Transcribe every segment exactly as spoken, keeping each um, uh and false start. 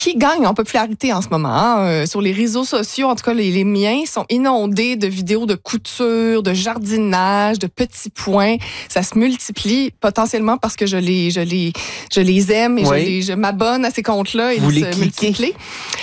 qui gagne en popularité en ce moment. Hein? Euh, sur les réseaux sociaux, en tout cas, les, les miens sont inondés de vidéos de couture, de jardinage, de petits points. Ça se multiplie potentiellement parce que je les, je les, je les aime et oui. je, les, je m'abonne à ces comptes-là et Vous ils les se multiplient.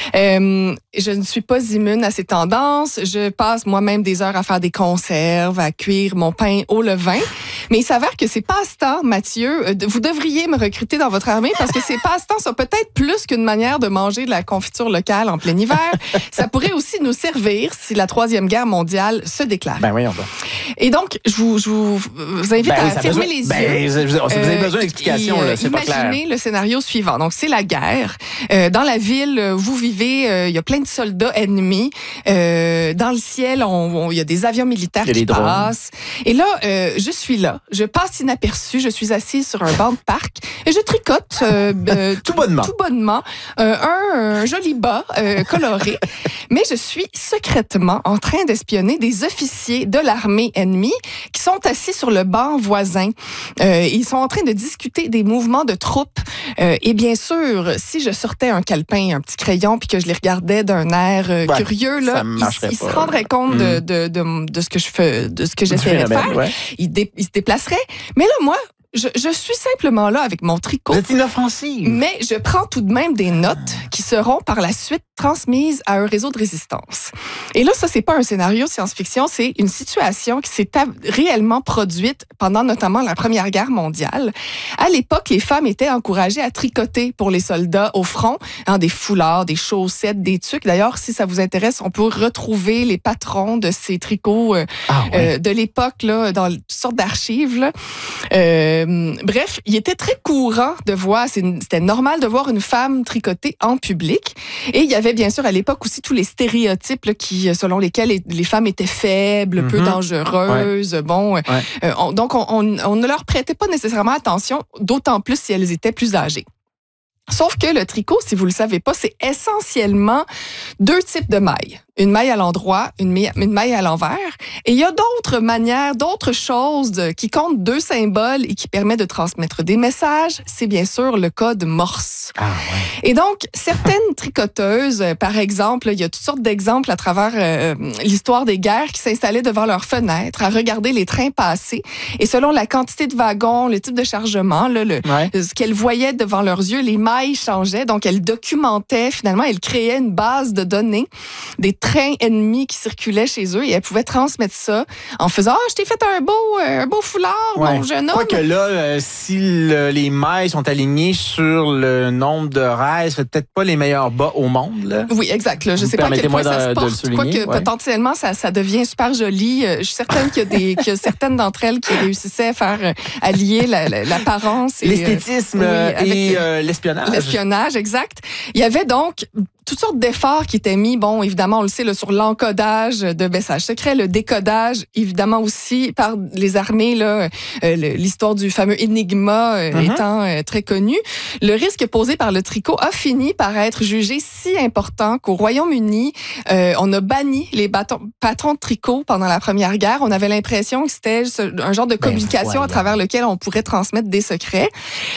Euh, je ne suis pas immune à ces tendances. Je passe moi-même des heures à faire des conserves, à cuire mon pain au levain. Mais il s'avère que ces passe-temps, Mathieu, vous devriez me recruter dans votre armée parce que ces passe-temps sont peut-être plus qu'une manière de manger de la confiture locale en plein hiver. Ça pourrait aussi nous servir si la Troisième Guerre mondiale se déclare. Ben voyons donc. Et donc, je vous, je vous, vous invite ben, à fermer besoin, les ben, yeux. Vous avez euh, besoin d'explications, là, c'est pas clair. Imaginez le scénario suivant. Donc, c'est la guerre. Euh, dans la ville où vous vivez, euh, il y a plein de soldats ennemis. Euh, dans le ciel, il y a des avions militaires qui passent. Et là, euh, je suis là. Je passe inaperçue. Je suis assise sur un banc de parc et je tricote euh, euh, tout, tout bonnement, tout bonnement euh, un, un joli bas euh, coloré. Mais je suis secrètement en train d'espionner des officiers de l'armée ennemie qui sont assis sur le banc voisin. Euh, ils sont en train de discuter des mouvements de troupes. Euh, et bien sûr, si je sortais un calepin, un petit crayon, puis que je les regardais d'un air euh, ouais, curieux, là, ils, ils se rendraient compte mmh. de, de, de, de ce que je fais, de ce que j'essaierais de faire. Ouais. Ils, dé, ils se déplaceraient. Mais là, moi, Je, je suis simplement là avec mon tricot. Vous êtes inoffensive. Mais je prends tout de même des notes qui seront par la suite transmises à un réseau de résistance. Et là, ça, c'est pas un scénario science-fiction, c'est une situation qui s'est réellement produite pendant notamment la Première Guerre mondiale. À l'époque, les femmes étaient encouragées à tricoter pour les soldats au front, hein, des foulards, des chaussettes, des tuques. D'ailleurs, si ça vous intéresse, on peut retrouver les patrons de ces tricots euh, ah, ouais. euh, de l'époque là, dans toutes sortes d'archives. Là. Euh, Euh, bref, il était très courant de voir, c'était normal de voir une femme tricoter en public. Et il y avait bien sûr à l'époque aussi tous les stéréotypes là, qui, selon lesquels les, les femmes étaient faibles, mm-hmm. peu dangereuses. Ouais. Bon, ouais. euh, on, donc on, on, on ne leur prêtait pas nécessairement attention, d'autant plus si elles étaient plus âgées. Sauf que le tricot, si vous le savez pas, c'est essentiellement deux types de mailles. Une maille à l'endroit, une maille, une maille à l'envers. Et il y a d'autres manières, d'autres choses qui comptent deux symboles et qui permettent de transmettre des messages. C'est bien sûr le code Morse. Ah, ouais. Et donc, certaines tricoteuses, par exemple, il y a toutes sortes d'exemples à travers euh, l'histoire des guerres qui s'installaient devant leurs fenêtres à regarder les trains passer. Et selon la quantité de wagons, le type de chargement, là, le, ouais. ce qu'elles voyaient devant leurs yeux, les mailles changeaient. Donc, elles documentaient, finalement, elles créaient une base de données des trains ennemis qui circulaient chez eux et elles pouvaient transmettre ça en faisant « Ah, je t'ai fait un beau, euh, un beau foulard, ouais. mon jeune homme. » Quoique là, euh, si le, les mailles sont alignées sur le nombre de rails, c'est peut-être pas les meilleurs bas au monde. Là. Oui, exact. Là. Je ne sais pas à quel point de, ça se porte. Quoique ouais. potentiellement, ça, ça devient super joli. Je suis certaine qu'il y a, des, qu'il y a certaines d'entre elles qui réussissaient à faire allier la, la, l'apparence. Et, l'esthétisme euh, oui, et euh, l'espionnage. L'espionnage, exact. Il y avait donc toutes sortes d'efforts qui étaient mis, bon, évidemment, on le sait, là, sur l'encodage de messages secrets, le décodage, évidemment aussi par les armées, là, euh, l'histoire du fameux Enigma euh, mm-hmm. étant euh, très connue. Le risque posé par le tricot a fini par être jugé si important qu'au Royaume-Uni, euh, on a banni les bâtons, patrons de tricot pendant la Première Guerre. On avait l'impression que c'était un genre de communication ben, à travers lequel on pourrait transmettre des secrets.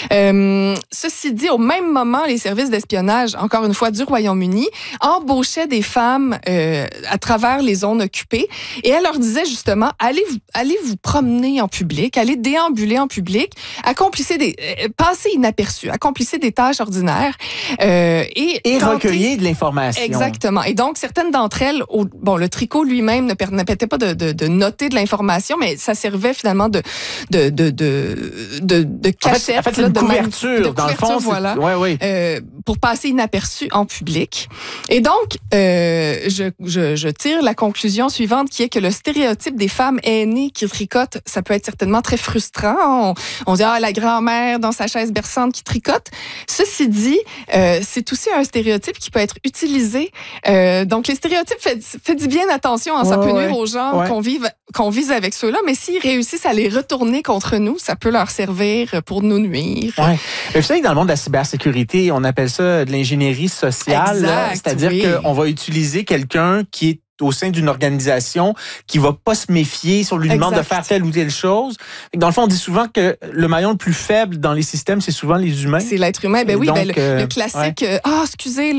Euh, ceci dit, au même moment, les services d'espionnage, encore une fois, du Royaume-Uni, embauchaient des femmes euh, à travers les zones occupées et elle leur disait justement allez vous allez vous promener en public, allez déambuler en public, accomplissez des euh, passez inaperçus, accomplissez des tâches ordinaires euh, et et tentez... recueillez de l'information. Exactement. Et donc certaines d'entre elles, au, bon le tricot lui-même ne permettait pas de, de, de noter de l'information, mais ça servait finalement de de de de de, de cachette, en fait, en fait c'est une de couverture, même, de dans couverture, le fond, voilà, ouais, ouais. Euh, pour passer inaperçu en public. Et donc, euh, je, je, je tire la conclusion suivante qui est que le stéréotype des femmes aînées qui tricotent, ça peut être certainement très frustrant. On, on dit, ah, la grand-mère dans sa chaise berçante qui tricote. Ceci dit, euh, c'est aussi un stéréotype qui peut être utilisé. Euh, donc, les stéréotypes, faites, faites bien attention, hein, ça ouais, peut nuire ouais. aux gens ouais. qu'on, vive, qu'on vise avec ceux-là, mais s'ils réussissent à les retourner contre nous, ça peut leur servir pour nous nuire. Ouais. Vous savez que dans le monde de la cybersécurité, on appelle ça de l'ingénierie sociale. Exact, c'est-à-dire oui. qu'on va utiliser quelqu'un qui est au sein d'une organisation qui va pas se méfier si on lui demande exact. de faire telle ou telle chose. Dans le fond, on dit souvent que le maillon le plus faible dans les systèmes, c'est souvent les humains. C'est l'être humain. Ben Et oui, donc, ben le, euh, le classique, ouais. ah, excusez,